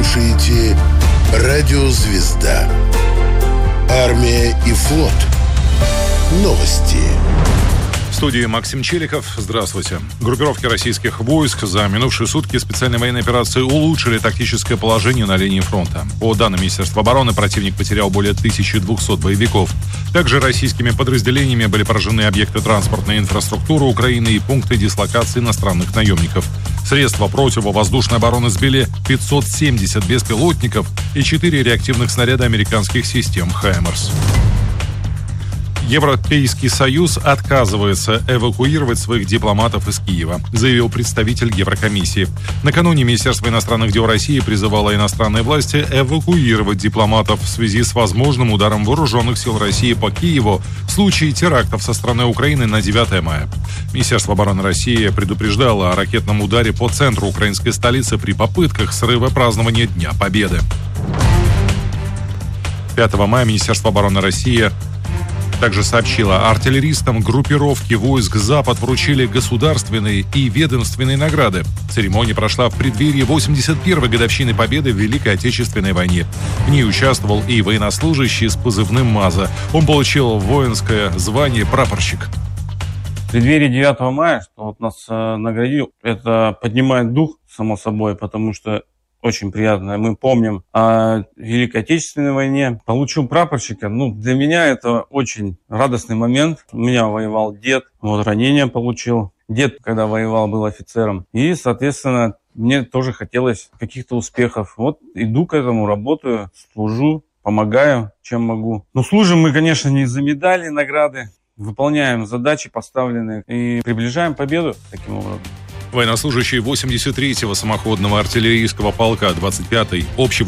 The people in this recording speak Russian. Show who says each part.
Speaker 1: слушаете «Радио Звезда». Армия и флот. Новости.
Speaker 2: В студии Максим Челиков. Здравствуйте. Группировки российских войск за минувшие сутки специальной военной операции улучшили тактическое положение на линии фронта. По данным Министерства обороны, противник потерял более 1200 боевиков. Также российскими подразделениями были поражены объекты транспортной инфраструктуры Украины и пункты дислокации иностранных наемников. Средства противовоздушной обороны сбили 570 беспилотников и 4 реактивных снаряда американских систем «Хаймерс». Европейский Союз отказывается эвакуировать своих дипломатов из Киева, заявил представитель Еврокомиссии. Накануне Министерство иностранных дел России призывало иностранные власти эвакуировать дипломатов в связи с возможным ударом вооруженных сил России по Киеву в случае терактов со стороны Украины на 9 мая. Министерство обороны России предупреждало о ракетном ударе по центру украинской столицы при попытках срыва празднования Дня Победы. 5 мая Министерство обороны России также сообщила, артиллеристам группировки войск «Запад» вручили государственные и ведомственные награды. Церемония прошла в преддверии 81-й годовщины Победы в Великой Отечественной войне. В ней участвовал и военнослужащий с позывным «Маза». Он получил воинское звание «прапорщик».
Speaker 3: В преддверии 9 мая, что вот нас наградил, это поднимает дух, само собой, потому что очень приятно. Мы помним о Великой Отечественной войне. Получил прапорщика. Для меня это очень радостный момент. У меня воевал дед, ранение получил. Дед, когда воевал, был офицером. И, соответственно, мне тоже хотелось каких-то успехов. Вот иду к этому, работаю, служу, помогаю, чем могу. Служим мы, конечно, не за медали, награды. Выполняем задачи поставленные и приближаем победу таким образом.
Speaker 2: Военнослужащий 83-го самоходного артиллерийского полка 25-й общего